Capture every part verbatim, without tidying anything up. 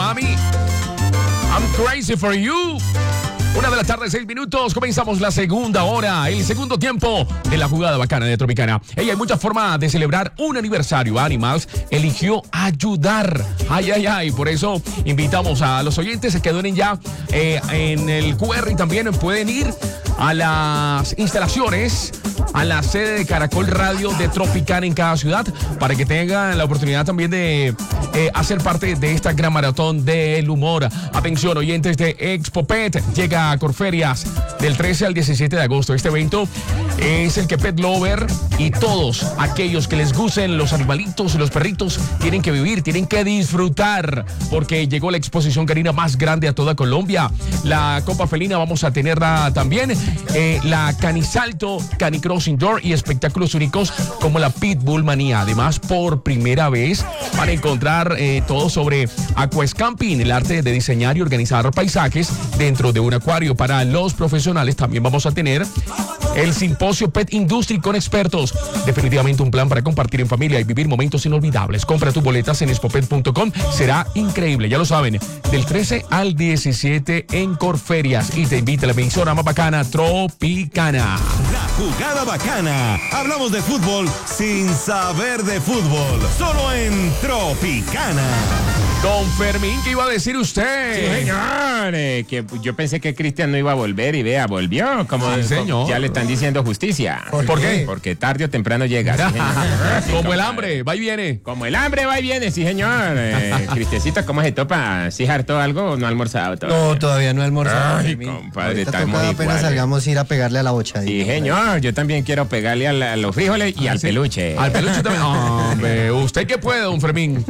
mami. I'm crazy for you. Una de la tarde, seis minutos. Comenzamos la segunda hora, el segundo tiempo de la jugada bacana de Tropicana. Hey, hay muchas formas de celebrar un aniversario. Animals eligió ayudar. Ay, ay, ay. Por eso invitamos a los oyentes a que donen ya eh, en el Q R y también pueden ir a las instalaciones, a la sede de Caracol Radio de Tropicana en cada ciudad, para que tengan la oportunidad también de eh, hacer parte de esta gran maratón del humor. Atención, oyentes de Expo Pet, llega a Corferias del trece al diecisiete de agosto. Este evento es el que Pet Lover y todos aquellos que les gusten los animalitos y los perritos tienen que vivir, tienen que disfrutar, porque llegó la exposición canina más grande a toda Colombia. La Copa Felina vamos a tenerla también, eh, la Canisalto, Canicross Indoor y espectáculos únicos como la Pitbull Manía. Además, por primera vez van a encontrar eh, todo sobre aquascamping, el arte de diseñar y organizar paisajes dentro de un acuario para los profesionales. También vamos a tener el simposio Pet Industry con expertos. Definitivamente un plan para compartir en familia y vivir momentos inolvidables. Compra tus boletas en expopet punto com. Será increíble, ya lo saben. Del trece al diecisiete en Corferias. Y te invita a la emisora más bacana, Tropicana. La jugada bacana. Hablamos de fútbol sin saber de fútbol. Solo en Tropicana. Don Fermín, ¿qué iba a decir usted? Sí, señor, eh, que yo pensé que Cristian no iba a volver y vea, volvió. Como, sí, señor. Como ya le están diciendo justicia. ¿Por, ¿Por qué? Porque tarde o temprano llega. Sí, como el hambre, va y viene. Como el hambre va y viene, sí, señor. Eh, Cristiancito, ¿cómo se topa? ¿Sí hartó algo o no ha almorzado todavía? No, todavía no he almorzado. Ay, compadre, está muy apenas salgamos a ir a pegarle a la bochadita. Sí, señor, yo también quiero pegarle a, la, a los frijoles y ah, al ¿sí? peluche. Al peluche también. Hombre, ¿usted qué puede, don Fermín?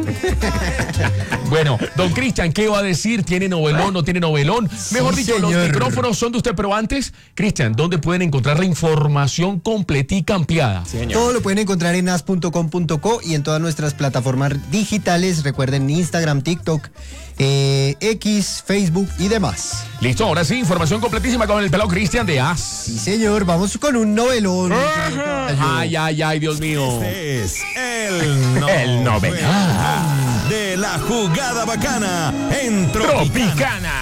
Bueno, don Cristian, ¿qué va a decir? ¿Tiene novelón, no tiene novelón? Mejor sí, dicho, señor. Los micrófonos son de usted, pero antes, Cristian, ¿dónde pueden encontrar la información completica ampliada? Sí, todo lo pueden encontrar en as punto com punto co y en todas nuestras plataformas digitales. Recuerden Instagram, TikTok, eh, X, Facebook y demás. Listo, ahora sí, información completísima con el pelado Cristian de As. Sí, señor, vamos con un novelón. Ay, ay, ay, Dios mío. Este es el novelón, el novelón de la jugada bacana en Tropicana. Tropicana.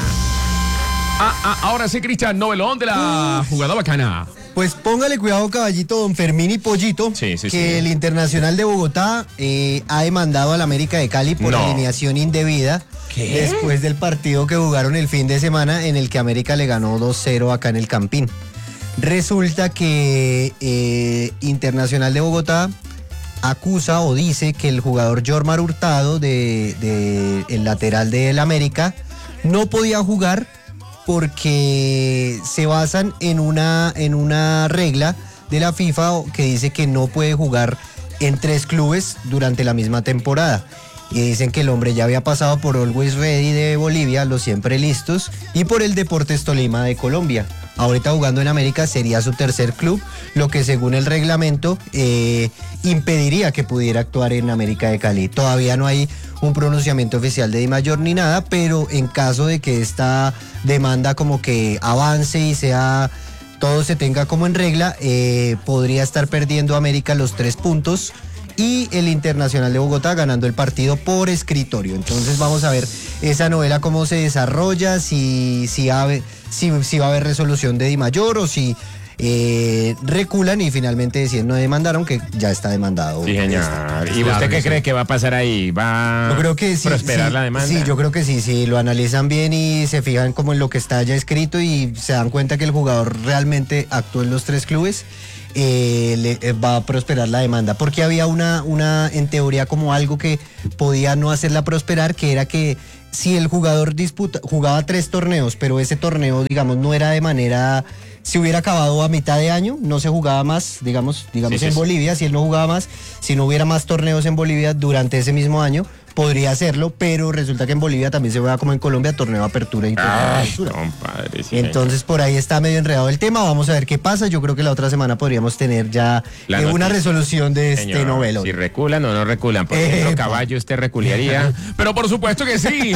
Ah, ah, ahora sí, Cristian, novelón de la uh. jugada bacana. Pues póngale cuidado, caballito, don Fermín y Pollito, sí, sí, que sí. el Internacional de Bogotá eh, ha demandado al América de Cali por no. alineación indebida. ¿Qué? Después del partido que jugaron el fin de semana en el que América le ganó dos cero acá en el Campín. Resulta que eh, Internacional de Bogotá acusa o dice que el jugador Jormar Hurtado, de, de, el lateral del América, no podía jugar porque se basan en una, en una regla de la FIFA que dice que no puede jugar en tres clubes durante la misma temporada. Y dicen que el hombre ya había pasado por Always Ready de Bolivia, los siempre listos, y por el Deportes Tolima de Colombia. Ahorita jugando en América sería su tercer club, lo que según el reglamento eh, impediría que pudiera actuar en América de Cali. Todavía no hay un pronunciamiento oficial de DIMAYOR ni nada, pero en caso de que esta demanda como que avance y sea todo se tenga como en regla, eh, podría estar perdiendo América los tres puntos y el Internacional de Bogotá ganando el partido por escritorio. Entonces vamos a ver esa novela cómo se desarrolla, si, si, ave, si, si va a haber resolución de DIMAYOR o si eh, reculan y finalmente deciden no demandaron, que ya está demandado. Sí, señor. ¿Y claro, usted qué cree que va a pasar ahí? ¿Va yo creo que sí, a prosperar sí, la demanda? Sí, yo creo que sí, sí, lo analizan bien y se fijan como en lo que está ya escrito y se dan cuenta que el jugador realmente actuó en los tres clubes. Eh, le, eh, va a prosperar la demanda, porque había una, una, en teoría, como algo que podía no hacerla prosperar, que era que si el jugador disputa, jugaba tres torneos, pero ese torneo, digamos, no era de manera, si hubiera acabado a mitad de año, no se jugaba más, digamos, digamos sí, en sí, Bolivia, sí. Si él no jugaba más, si no hubiera más torneos en Bolivia durante ese mismo año, podría hacerlo, pero resulta que en Bolivia también se juega como en Colombia, torneo de apertura y torneo de apertura. Compadre, sí, entonces por ahí está medio enredado el tema, vamos a ver qué pasa. Yo creo que la otra semana podríamos tener ya eh, una resolución de señor, este novelo. Si reculan o no reculan, por ejemplo, eh, caballo, usted reculiaría. Pero por supuesto que sí.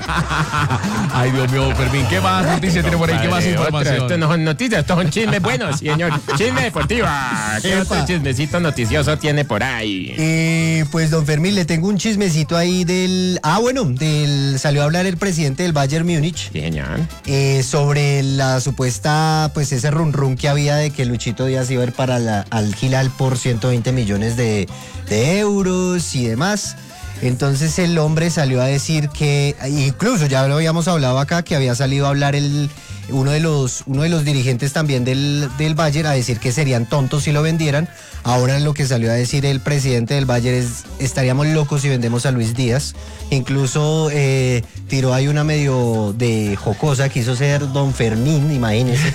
Ay, Dios mío, Fermín, ¿qué más noticias tiene por ahí? ¿Qué más información? Otra, esto no son noticias, estos son chismes buenos, señor. Chisme deportiva. ¿Qué otro chismecito noticioso tiene por ahí? Eh, pues don Fermín, le tengo un chismecito ahí ahí del... Ah, bueno, del salió a hablar el presidente del Bayern Múnich. Sí, señor. Eh, sobre la supuesta, pues ese run run que había de que Luchito Díaz iba a ir para la, al Hilal por ciento veinte millones de, de euros y demás. Entonces el hombre salió a decir que, incluso ya lo habíamos hablado acá, que había salido a hablar el... Uno de los, uno de los dirigentes también del, del Bayern a decir que serían tontos si lo vendieran. Ahora lo que salió a decir el presidente del Bayern es: estaríamos locos si vendemos a Luis Díaz. Incluso eh, tiró ahí una medio de jocosa, quiso ser Don Fermín, imagínense.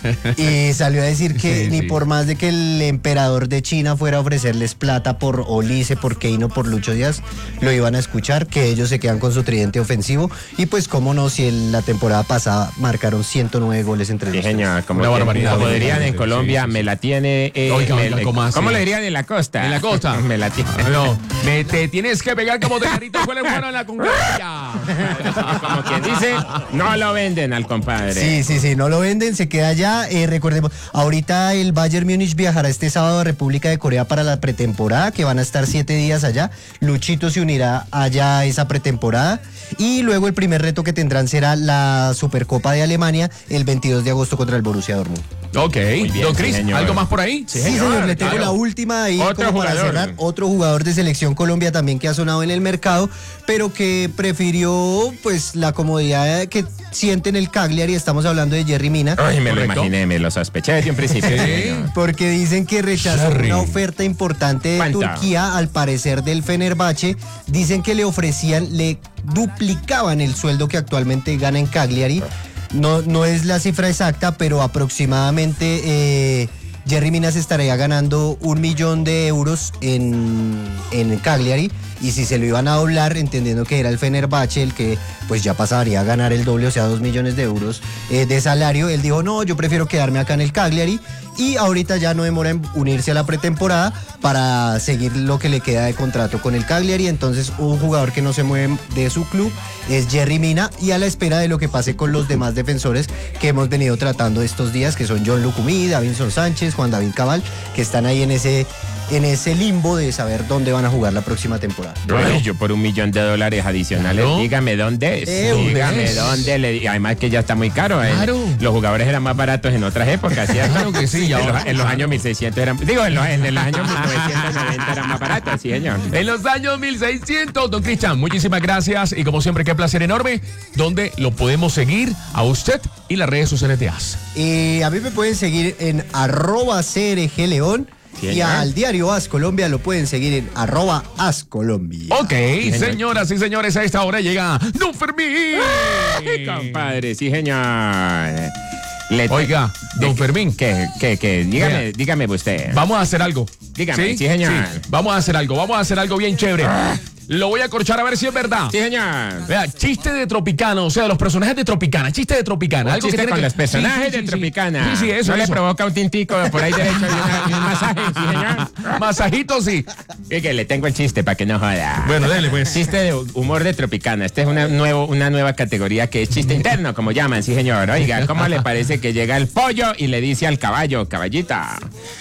Y salió a decir que Sí, ni sí. por más de que el emperador de China fuera a ofrecerles plata por Olise, por Keino, por Lucho Díaz, lo iban a escuchar, que ellos se quedan con su tridente ofensivo. Y pues cómo no, si en la temporada pasada marcaron ciento nueve goles entre Sí, los tres. señor. Como, Una que- barbaridad. como dirían en Sí, Colombia, sí, sí. me la tiene... eh, Oiga, me- oiga, ¿cómo así? ¿Cómo le dirían en la costa? ¿En la costa? me la tiene. No, me te tienes que pegar como tejarito con el bueno en la concurrencia. Como quien dice, no lo venden al compadre. Sí, sí, sí, no lo venden, se queda allá. Eh, recordemos, ahorita el Bayern Múnich viajará este sábado a República de Corea para la pretemporada, que van a estar siete días allá. Luchito se unirá allá a esa pretemporada. Y luego el primer reto que tendrán será la Supercopa de Alemania el veintidós de agosto contra el Borussia Dortmund. Ok, bien, don sí, Cris, señor. ¿algo más por ahí? Sí, señor, le tengo claro. la última ahí Otro como para jugador. cerrar. Otro jugador de Selección Colombia también que ha sonado en el mercado, pero que prefirió pues la comodidad que siente en el Cagliari. Estamos hablando de Jerry Mina. Ay, me lo Correcto. imaginé, me lo sospeché desde un principio. Sí. señor. Porque dicen que rechazó Jerry. una oferta importante de ¿Cuánta? Turquía, al parecer del Fenerbahce. Dicen que le ofrecían, le duplicaban el sueldo que actualmente gana en Cagliari. No, no es la cifra exacta, pero aproximadamente eh, Jerry Mina se estaría ganando un millón de euros en, en Cagliari. Y si se lo iban a doblar, entendiendo que era el Fenerbahce el que pues ya pasaría a ganar el doble, o sea, dos millones de euros eh, de salario, él dijo: no, yo prefiero quedarme acá en el Cagliari. Y ahorita ya no demora en unirse a la pretemporada para seguir lo que le queda de contrato con el Cagliari. Entonces, un jugador que no se mueve de su club es Jerry Mina, y a la espera de lo que pase con los demás defensores que hemos venido tratando estos días, que son John Lucumí, Davinson Sánchez, Juan David Cabal, que están ahí en ese en ese limbo de saber dónde van a jugar la próxima temporada. Ay, yo por un millón de dólares adicionales, Claro. dígame dónde es. Eh, dígame ¿ves? dónde. Le, y además que ya está muy caro. eh. Claro. Los jugadores eran más baratos en otras épocas, ¿cierto? Claro que sí, ya En los, ahora- en los años mil seiscientos eran... Digo, en los, en los años mil novecientos noventa eran más baratos, sí, señor. En los años mil seiscientos, don Cristian, muchísimas gracias y como siempre, qué placer enorme. ¿Dónde lo podemos seguir a usted y las redes sociales de A S? Eh, a mí me pueden seguir en arroba C R G León. Sí, Y señor. al diario As Colombia lo pueden seguir en arroba As Colombia. Ok, señor. señoras y señores, a esta hora llega Don Fermín. Ay, compadre, sí, señor. Le- Oiga, don Fermín. ¿Qué, qué, qué? Dígame, Vea. dígame usted. Vamos a hacer algo. Dígame, sí, señor. Vamos a hacer algo, vamos a hacer algo bien chévere. Lo voy a corchar a ver si es verdad. Sí, señor. Vea, chiste de Tropicana, o sea, los personajes de Tropicana, chiste de Tropicana. Un algo que chiste tiene con que- los personajes Sí, sí, de sí, sí. Tropicana. Sí, sí, eso, ¿No le eso. provoca un tintico por ahí derecho y, una- y un masaje, sí, señor? Masajito, sí. Y que le tengo el chiste para que no joda. Bueno, dele, pues. Chiste de humor de Tropicana. Esta es una, nuevo, una nueva categoría que es chiste interno, como llaman, sí, señor. Oiga, ¿cómo le parece que llega el pollo y le dice al caballo, caballita?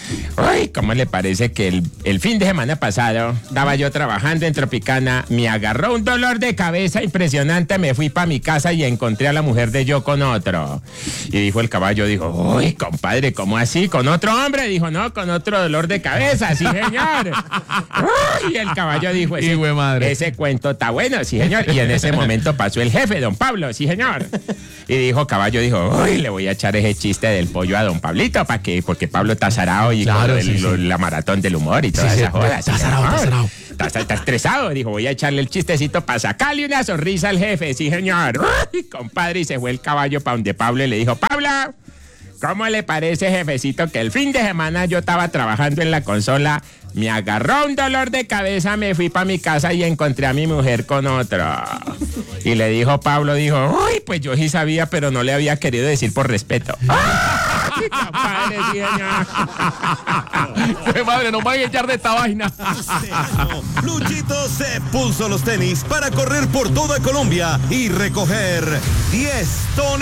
Uy, ¿cómo le parece que el, el fin de semana pasado estaba yo trabajando en Tropicana, me agarró un dolor de cabeza impresionante, me fui para mi casa y encontré a la mujer de yo con otro? Y dijo el caballo, dijo, uy, compadre, ¿cómo así? ¿Con otro hombre? Dijo, no, con otro dolor de cabeza, sí, señor. Uy, y el caballo dijo, ese, Hijo de madre. ese cuento está bueno, sí, señor. Y en ese momento pasó el jefe, don Pablo, sí, señor. Y dijo, caballo, dijo, uy, le voy a echar ese chiste del pollo a don Pablito, ¿para qué? Porque Pablo está zarado y Claro, con el- sí, lo- sí. la maratón del humor y toda Sí, sí, esa joda. está sí, zarado, está señor. zarado. Está, está estresado, dijo, voy a echarle el chistecito para sacarle una sonrisa al jefe, sí, señor. Uy, compadre, y se fue el caballo para donde Pablo y le dijo, Pablo, ¿cómo le parece, jefecito, que el fin de semana yo estaba trabajando en la consola, me agarró un dolor de cabeza, me fui para mi casa y encontré a mi mujer con otro? Y le dijo Pablo, dijo, uy, pues yo sí sabía, pero no le había querido decir por respeto. ¡Ay, compadre, sí, señor! Qué madre, nos van a echar de esta vaina. Luchito se puso los tenis para correr por toda Colombia y recoger diez toneladas.